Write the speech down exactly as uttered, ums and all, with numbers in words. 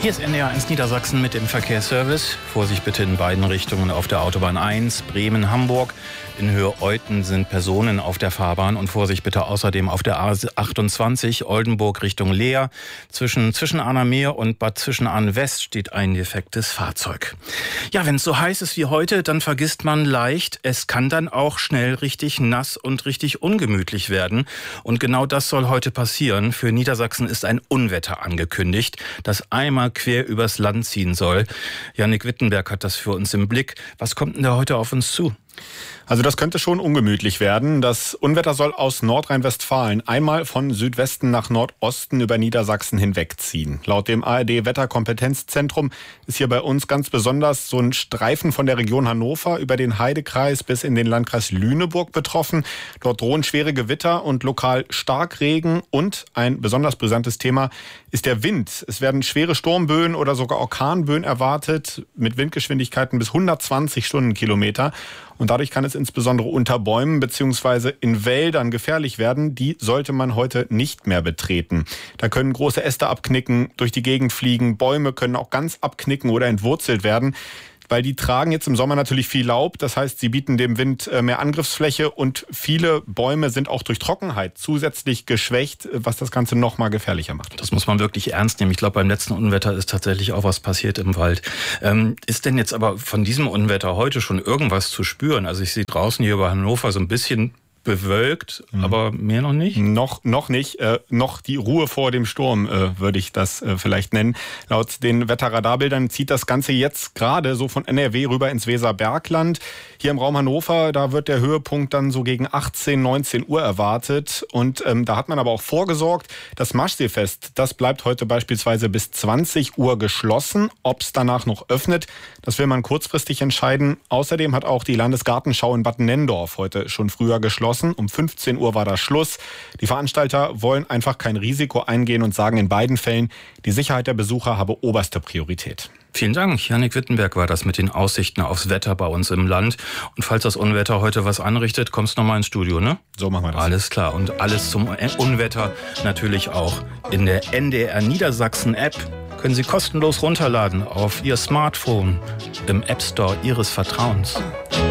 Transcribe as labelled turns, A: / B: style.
A: Hier ist N D R eins Niedersachsen mit dem Verkehrsservice. Vorsicht bitte in beiden Richtungen auf der Autobahn eins, Bremen-Hamburg. In Höhe Euthen sind Personen auf der Fahrbahn. Und Vorsicht bitte außerdem auf der A achtundzwanzig, Oldenburg Richtung Leer. Zwischen Zwischenahner-Meer und Bad Zwischenahn-West steht ein defektes Fahrzeug. Ja, wenn es so heiß ist wie heute, dann vergisst man leicht, es kann dann auch schnell richtig nass und richtig ungemütlich werden. Und genau das soll heute passieren. Für Niedersachsen ist ein Unwetter angekündigt, das einmal quer übers Land ziehen soll. Jannik Wittenberg hat das für uns im Blick. Was kommt denn da heute auf uns zu?
B: Also das könnte schon ungemütlich werden. Das Unwetter soll aus Nordrhein-Westfalen einmal von Südwesten nach Nordosten über Niedersachsen hinwegziehen. Laut dem A R D-Wetterkompetenzzentrum ist hier bei uns ganz besonders so ein Streifen von der Region Hannover über den Heidekreis bis in den Landkreis Lüneburg betroffen. Dort drohen schwere Gewitter und lokal Starkregen. Und ein besonders brisantes Thema ist der Wind. Es werden schwere Sturmböen oder sogar Orkanböen erwartet mit Windgeschwindigkeiten bis hundertzwanzig Stundenkilometer. Und dadurch kann es insbesondere unter Bäumen bzw. in Wäldern gefährlich werden. Die sollte man heute nicht mehr betreten. Da können große Äste abknicken, durch die Gegend fliegen. Bäume können auch ganz abknicken oder entwurzelt werden. Weil die tragen jetzt im Sommer natürlich viel Laub. Das heißt, sie bieten dem Wind mehr Angriffsfläche und viele Bäume sind auch durch Trockenheit zusätzlich geschwächt, was das Ganze noch mal gefährlicher macht.
A: Das muss man wirklich ernst nehmen. Ich glaube, beim letzten Unwetter ist tatsächlich auch was passiert im Wald. Ähm, ist denn jetzt aber von diesem Unwetter heute schon irgendwas zu spüren? Also ich sehe draußen hier über Hannover so ein bisschen bewölkt, mhm. aber mehr noch nicht?
B: Noch, noch nicht. Äh, noch die Ruhe vor dem Sturm, äh, würde ich das äh, vielleicht nennen. Laut den Wetterradarbildern zieht das Ganze jetzt gerade so von N R W rüber ins Weserbergland. Hier im Raum Hannover, da wird der Höhepunkt dann so gegen achtzehn, neunzehn Uhr erwartet. Und ähm, da hat man aber auch vorgesorgt. Das Maschseefest, das bleibt heute beispielsweise bis zwanzig Uhr geschlossen. Ob es danach noch öffnet, das will man kurzfristig entscheiden. Außerdem hat auch die Landesgartenschau in Bad Nenndorf heute schon früher geschlossen. Um fünfzehn Uhr war da Schluss. Die Veranstalter wollen einfach kein Risiko eingehen und sagen in beiden Fällen, die Sicherheit der Besucher habe oberste Priorität.
A: Vielen Dank. Jannik Wittenberg war das mit den Aussichten aufs Wetter bei uns im Land. Und falls das Unwetter heute was anrichtet, kommst du nochmal ins Studio, ne?
B: So machen wir das.
A: Alles klar. Und alles zum Unwetter natürlich auch in der N D R Niedersachsen App. Können Sie kostenlos runterladen auf Ihr Smartphone im App Store Ihres Vertrauens.